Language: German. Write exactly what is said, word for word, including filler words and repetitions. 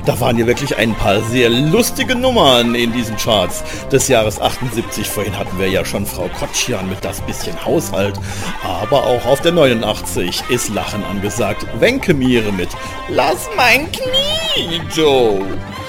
Da waren ja wirklich ein paar sehr lustige Nummern in diesen Charts des Jahres achtundsiebzig. Vorhin hatten wir ja schon Frau Kotschan mit Das bisschen Haushalt. Aber auch auf der neunundachtzig ist Lachen angesagt. Wenke Miere mit Lass mein Knie, Joe.